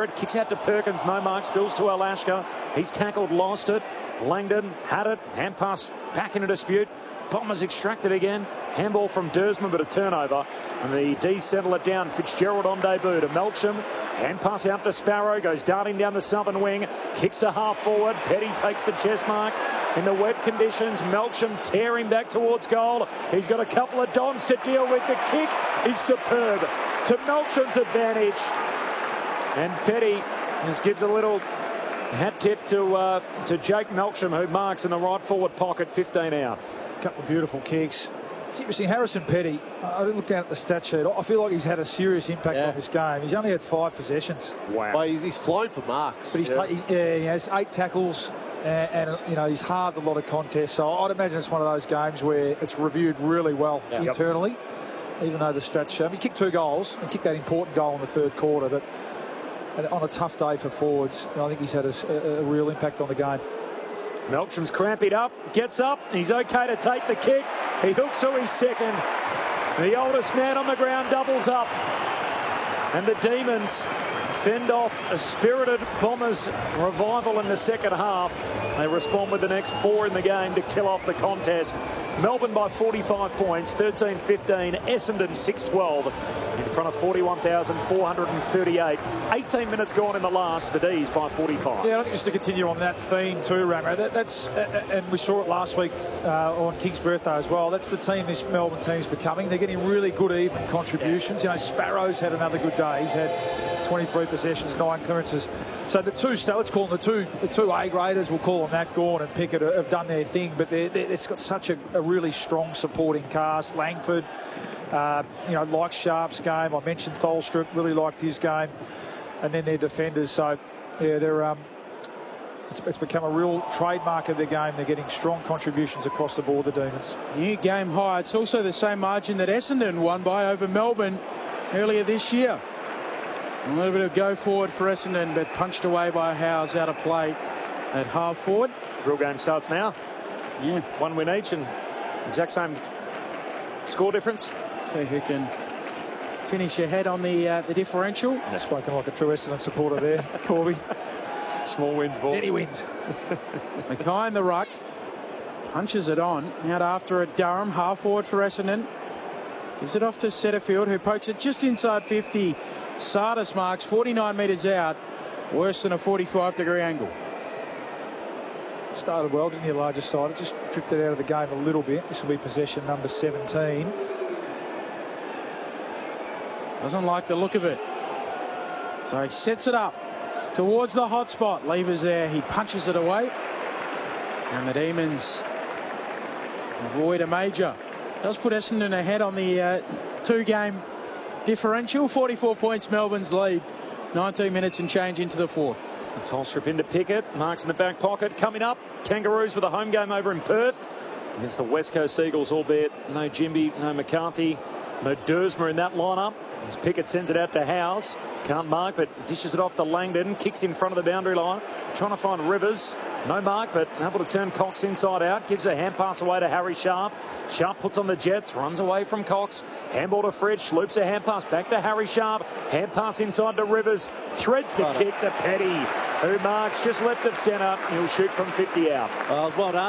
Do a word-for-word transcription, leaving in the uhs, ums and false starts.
Barrett kicks out to Perkins. No mark. Spills to Alashka. He's tackled, lost it. Langdon had it. Hand pass back into dispute. Bombers extracted again. Handball from Dersman, but a turnover. And the D settle it down. Fitzgerald on debut to Melksham. Hand pass out to Sparrow. Goes darting down the southern wing. Kicks to half forward. Petty takes the chest mark. In the wet conditions, Melksham tearing back towards goal. He's got a couple of dons to deal with. The kick is superb to Melksham's advantage. And Petty just gives a little hat tip to uh, to Jake Melksham, who marks in the right forward pocket, fifteen out. A couple of beautiful kicks. It's interesting, Harrison Petty, I looked down at the stat sheet. I feel like he's had a serious impact yeah. on this game. He's only had five possessions. Wow. Well, he's, he's flown for marks. But he's yeah. he, yeah, he has eight tackles. And, and, you know, he's halved a lot of contests. So I'd imagine it's one of those games where it's reviewed really well yeah. internally, yep. even though the stats show. I mean, he kicked two goals and kicked that important goal in the third quarter. But on a tough day for forwards, I think he's had a, a, a real impact on the game. Melksham's cramped up, gets up. He's okay to take the kick. He hooks to his second. The oldest man on the ground doubles up. And the Demons fend off a spirited Bombers revival in the second half. They respond with the next four in the game to kill off the contest. Melbourne by forty-five points, thirteen fifteen. Essendon six twelve in front of forty-one thousand four hundred thirty-eight. eighteen minutes gone in the last. The D's by forty-five. Yeah, I think just to continue on that theme too, Ramo. That, that's uh, and we saw it last week uh, on King's birthday as well. That's the team this Melbourne team is becoming. They're getting really good even contributions. You know, Sparrow's had another good day. He's had twenty-three possessions, nine clearances. So the two, let's call them the two, the two A graders, we'll call them Matt Gawn and Pickett, have done their thing, but they're, they're, it's got such a, a really strong supporting cast. Langford, uh, you know, likes Sharp's game. I mentioned Tholstrup, really liked his game, and then their defenders. So yeah, they're um, it's, it's become a real trademark of their game. They're getting strong contributions across the board, the Demons. New game high. It's also the same margin that Essendon won by over Melbourne earlier this year. A little bit of go forward for Essendon, but punched away by Howes out of play at half forward. Real game starts now. Yeah. One win each and exact same score difference. See who can finish ahead on the uh, the differential. Yeah. Spoken like a true Essendon supporter there, Corby. Small wins, ball. Any wins. Mackay in the ruck. Punches it on. Out after it, Durham. Half forward for Essendon. Gives it off to Setterfield, who pokes it just inside fifty. Sardis marks forty-nine metres out, worse than a forty-five degree angle. Started well, didn't he, larger side? It just drifted out of the game a little bit. This will be possession number seventeen. Doesn't like the look of it. So he sets it up towards the hot spot. Lever's there. He punches it away. And the Demons avoid a major. Does put Essendon ahead on the uh, two-game differential. forty-four points, Melbourne's lead. nineteen minutes and change into the fourth. Tolstrip into Pickett. Marks in the back pocket. Coming up, Kangaroos with a home game over in Perth against the West Coast Eagles, albeit no Jimby, no McCarthy, no Dersma in that lineup. As Pickett sends it out to Howes. Can't mark, but dishes it off to Langdon. Kicks in front of the boundary line. Trying to find Rivers. No mark, but able to turn Cox inside out. Gives a hand pass away to Harry Sharp. Sharp puts on the Jets. Runs away from Cox. Handball to Fritsch. Loops a hand pass back to Harry Sharp. Hand pass inside to Rivers. Threads the kick to Petty, who marks just left of centre. He'll shoot from fifty out. Well, well done.